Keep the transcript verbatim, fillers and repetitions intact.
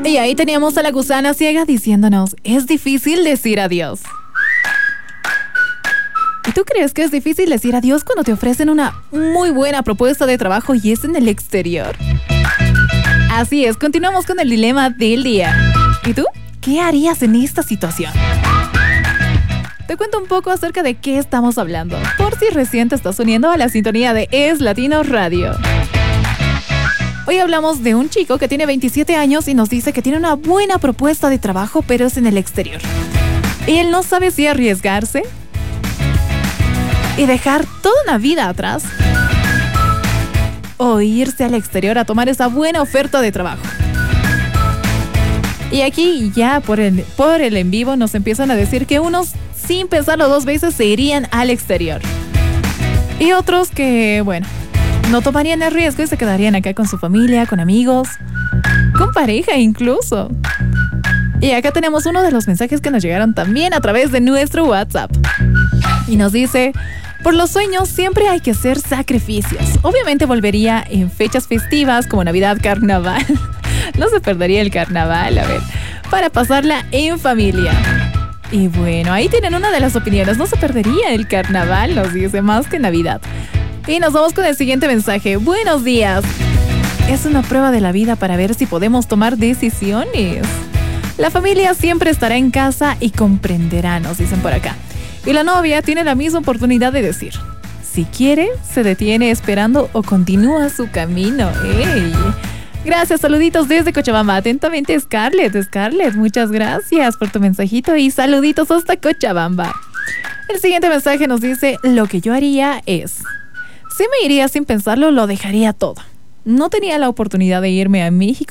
Y ahí teníamos a la gusana ciega diciéndonos, es difícil decir adiós. ¿Y tú crees que es difícil decir adiós cuando te ofrecen una muy buena propuesta de trabajo y es en el exterior? Así es, continuamos con el dilema del día. ¿Y tú? ¿Qué harías en esta situación? Te cuento un poco acerca de qué estamos hablando, por si recién te estás uniendo a la sintonía de Es Latino Radio. Hoy hablamos de un chico que tiene veintisiete años y nos dice que tiene una buena propuesta de trabajo, pero es en el exterior. Y él no sabe si arriesgarse y dejar toda una vida atrás o irse al exterior a tomar esa buena oferta de trabajo. Y aquí ya por el, por el en vivo nos empiezan a decir que unos sin pensarlo dos veces se irían al exterior. Y otros que, bueno, no tomarían el riesgo y se quedarían acá con su familia, con amigos, con pareja incluso. Y acá tenemos uno de los mensajes que nos llegaron también a través de nuestro WhatsApp. Y nos dice, por los sueños siempre hay que hacer sacrificios. Obviamente volvería en fechas festivas como Navidad, Carnaval. No se perdería el carnaval, a ver, para pasarla en familia. Y bueno, ahí tienen una de las opiniones. No se perdería el carnaval, nos dice, más que Navidad. Y nos vamos con el siguiente mensaje. Buenos días. Es una prueba de la vida para ver si podemos tomar decisiones. La familia siempre estará en casa y comprenderá, nos dicen por acá. Y la novia tiene la misma oportunidad de decir, si quiere, se detiene esperando o continúa su camino. ¡Ey! Gracias, saluditos desde Cochabamba. Atentamente, Scarlett. Scarlett, muchas gracias por tu mensajito y saluditos hasta Cochabamba. El siguiente mensaje nos dice, lo que yo haría es, si me iría sin pensarlo, lo dejaría todo. No tenía la oportunidad de irme a México